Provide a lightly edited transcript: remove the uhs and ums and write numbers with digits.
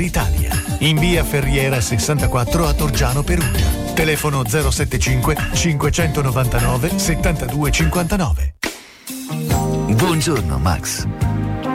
Italia. In via Ferriera 64 a Torgiano Perugia. Telefono 075 599 7259. Buongiorno Max.